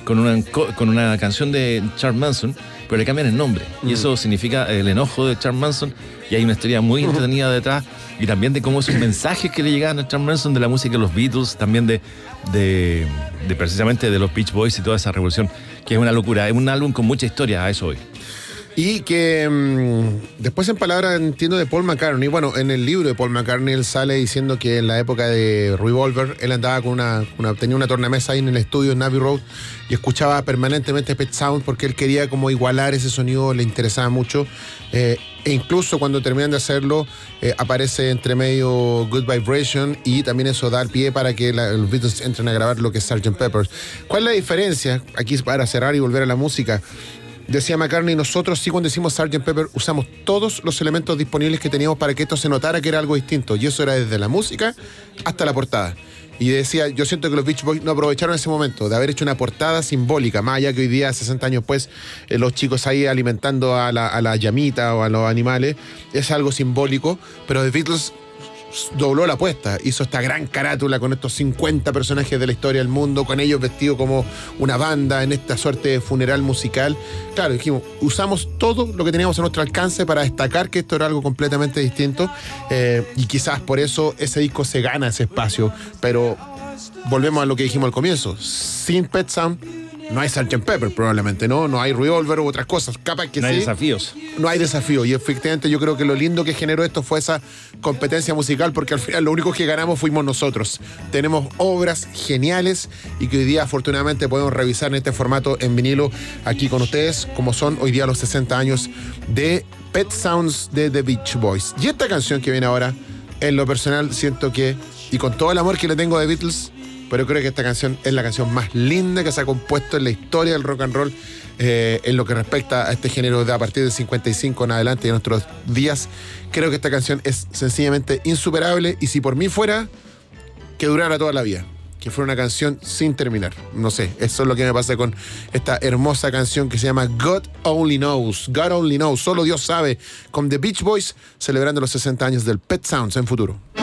con una canción de Charles Manson, pero le cambian el nombre. Y eso significa el enojo de Charles Manson. Y hay una historia muy entretenida detrás. Y también de cómo esos mensajes que le llegaban a Charles Manson de la música de los Beatles, también de precisamente de los Beach Boys y toda esa revolución, que es una locura. Es un álbum con mucha historia, a eso hoy. Y que después, en palabras, entiendo, de Paul McCartney. Bueno, en el libro de Paul McCartney él sale diciendo que en la época de Revolver él andaba con tenía una tornamesa ahí en el estudio en Abbey Road y escuchaba permanentemente Pet Sound porque él quería como igualar ese sonido, le interesaba mucho. E incluso cuando terminan de hacerlo aparece entre medio Good Vibration, y también eso da el pie para que los Beatles entren a grabar lo que es Sgt. Pepper. ¿Cuál es la diferencia? Aquí para cerrar y volver a la música. Decía McCartney, nosotros sí, cuando hicimos Sgt. Pepper usamos todos los elementos disponibles que teníamos para que esto se notara que era algo distinto, y eso era desde la música hasta la portada. Y decía, yo siento que los Beach Boys no aprovecharon ese momento de haber hecho una portada simbólica, más allá que hoy día, 60 años después, los chicos ahí alimentando a la llamita o a los animales, es algo simbólico, pero The Beatles dobló la apuesta, hizo esta gran carátula con estos 50 personajes de la historia del mundo, con ellos vestidos como una banda en esta suerte de funeral musical. Claro, dijimos, usamos todo lo que teníamos a nuestro alcance para destacar que esto era algo completamente distinto, y quizás por eso ese disco se gana ese espacio, pero volvemos a lo que dijimos al comienzo, sin Pet Sound no hay Sgt. Pepper, probablemente, no hay Revolver u otras cosas, capaz que no sí. Hay desafíos. No hay desafío, y efectivamente yo creo que lo lindo que generó esto fue esa competencia musical, porque al final lo único que ganamos fuimos nosotros. Tenemos obras geniales y que hoy día afortunadamente podemos revisar en este formato en vinilo aquí con ustedes, como son hoy día los 60 años de Pet Sounds de The Beach Boys. Y esta canción que viene ahora, en lo personal siento que, y con todo el amor que le tengo a The Beatles, pero creo que esta canción es la canción más linda que se ha compuesto en la historia del rock and roll, en lo que respecta a este género de a partir del 55 en adelante y en nuestros días. Creo que esta canción es sencillamente insuperable, y si por mí fuera, que durara toda la vida, que fuera una canción sin terminar. No sé, eso es lo que me pasa con esta hermosa canción que se llama God Only Knows. God Only Knows, solo Dios sabe, con The Beach Boys celebrando los 60 años del Pet Sounds en Futuro.